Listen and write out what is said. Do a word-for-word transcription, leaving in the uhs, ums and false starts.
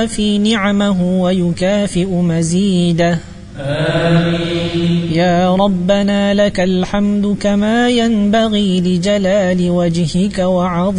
في نعمه ويكافئ مزيده. آمين. يا ربنا لك الحمد كما ينبغي لجلال وجهك وعظيم